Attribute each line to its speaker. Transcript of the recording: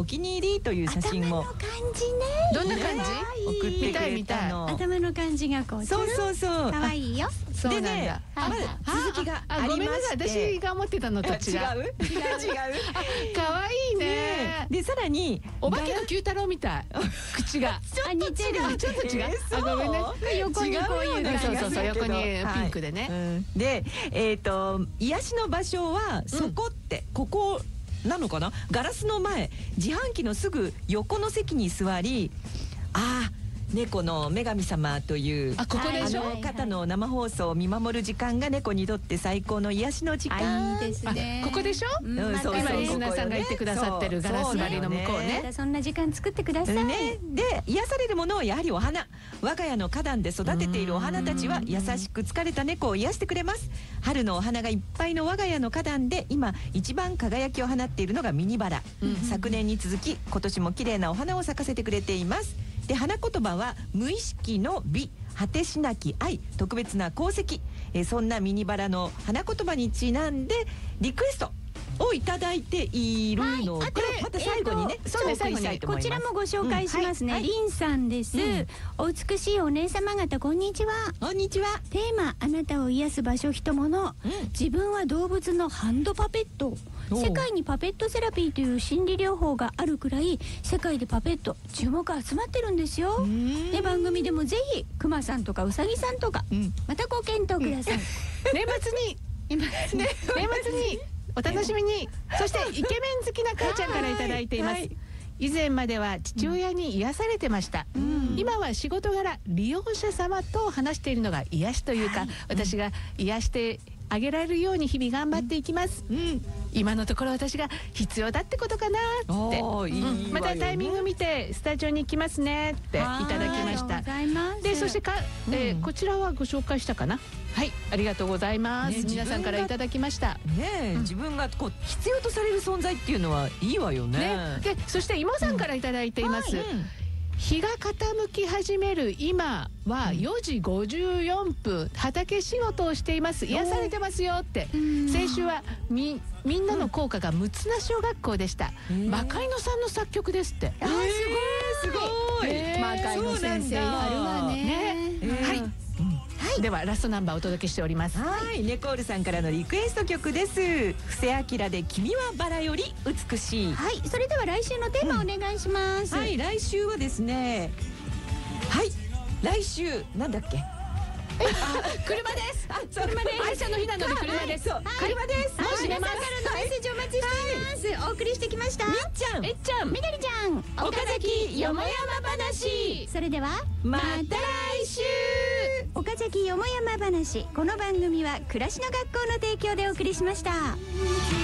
Speaker 1: お気に入りという写真を
Speaker 2: 頭の感じね。
Speaker 3: どんな感じ？
Speaker 1: 送ってくれたの。
Speaker 2: 頭の感じがこう。
Speaker 1: そうそうそう。
Speaker 2: 可愛いよ。
Speaker 3: そうなんだ。
Speaker 1: でね、まだ続きがあり
Speaker 3: ごめんなさい、
Speaker 1: まして。
Speaker 3: 私が思ってたのと違う。
Speaker 1: 違う。
Speaker 3: 可愛いね。
Speaker 1: でさらに
Speaker 3: お化けの九太郎みたい。口が。
Speaker 2: あ、似てる。
Speaker 3: ちょっと違う。
Speaker 1: そう
Speaker 3: ごめんね。
Speaker 2: 横にこういう感じ。
Speaker 3: そうそうそう、横にピンクでね。
Speaker 1: で癒しの場所はそこってここなのかな。ガラスの前、自販機のすぐ横の席に座り、猫の女神様という
Speaker 3: ここでしょ。
Speaker 1: あの方の生放送を見守る時間が猫にとって最高の癒しの時間。
Speaker 2: いいですね。
Speaker 3: ここでしょ。今リスナーさんが言ってくださってるガラス張りの向こうね。
Speaker 2: そんな時間作ってください
Speaker 1: ね。で癒されるものはやはりお花。我が家の花壇で育てているお花たちは優しく疲れた猫を癒してくれます。春のお花がいっぱいの我が家の花壇で今一番輝きを放っているのがミニバラ。昨年に続き今年も綺麗なお花を咲かせてくれています。で花言葉は無意識の美、果てしなき愛、特別な功績。そんなミニバラの花言葉にちなんでリクエストをいただいているので、また最後にね、
Speaker 3: そうね、最後に
Speaker 2: こちらもご紹介しますね。リンさんです。お美しいお姉様方、こんにちは。
Speaker 1: こんにちは。
Speaker 2: テーマ、あなたを癒す場所人物。自分は動物のハンドパペット。世界にパペットセラピーという心理療法があるくらい世界でパペット注目集まってるんですよ。で番組でもぜひクマさんとかウサギさんとかまたご検討ください。
Speaker 3: 年末にお楽しみに。そしてイケメン好きな母ちゃんからいただいています。以前までは父親に癒されてました。今は仕事柄利用者様と話しているのが癒しというか、私が癒してあげられるように日々頑張っていきます。今のところ私が必要だってことかなって。またタイミング見てスタジオに行きますねっていただきました。でそしてこちらはご紹介したかな。はい、ありがとうございます。皆さんからいただきました。
Speaker 1: ね、自分がこう必要とされる存在っていうのはいいわよね。
Speaker 3: でそして妹さんからいただいています。日が傾き始める今は4時54分、畑仕事をしています。癒されてますよって。先週はみんなの校歌が六つ名小学校でした。魔界野さんの作曲ですって。
Speaker 1: すごい。
Speaker 2: 魔界野先生あるわね。
Speaker 3: はい。ではラストナンバーお届けしております。
Speaker 1: はい、ネコールさんからのリクエスト曲です。布施明で君はバラより美しい。
Speaker 2: はい、それでは来週のテーマお願いします。
Speaker 1: はい、来週はですね、はい、来週なんだっけ。
Speaker 3: 車です。
Speaker 2: 車です。
Speaker 3: 愛車の日なので車です。
Speaker 1: 車です。
Speaker 2: 皆さんからのメッセージお待ちしています。お送りしてきました。
Speaker 1: みっちゃん、
Speaker 3: えっちゃん、
Speaker 2: みどりちゃん、
Speaker 1: 岡崎よもやま話。
Speaker 2: それでは
Speaker 1: また来週。
Speaker 2: 岡崎よもやま話。この番組は暮らしの学校の提供でお送りしました。